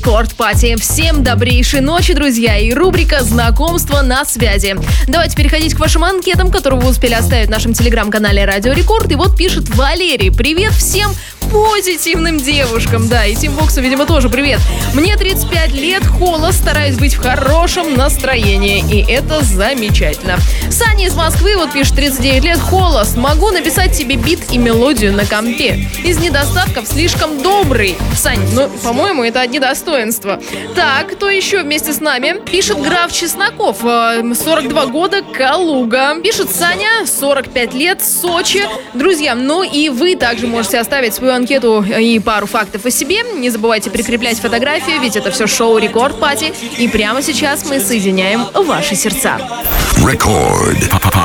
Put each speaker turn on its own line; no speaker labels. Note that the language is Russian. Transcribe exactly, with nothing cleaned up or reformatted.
Рекорд Пати. Всем добрейшей ночи, друзья, и рубрика «Знакомство на связи». Давайте переходить к вашим анкетам, которые вы успели оставить в нашем телеграм-канале Радио Рекорд. И вот пишет Валерий: привет всем позитивным девушкам. Да, и Тим Боксу, видимо, тоже привет. Мне тридцать пять лет, холост, стараюсь быть в хорошем настроении, и это замечательно. Саня из Москвы вот пишет: тридцать девять лет, холост, могу написать тебе бит и мелодию на компе. Из недостатков слишком добрый. Сань, ну, по-моему, это одни достоинства. Так, кто еще вместе с нами? Пишет граф Чесноков, сорок два года, Калуга. Пишет Саня, сорок пять лет, Сочи. Друзья, ну и вы также можете оставить свою анкету и пару фактов о себе. Не забывайте прикреплять фотографию, ведь это все шоу Рекорд Пати. И прямо сейчас мы соединяем ваши сердца.
Рекорд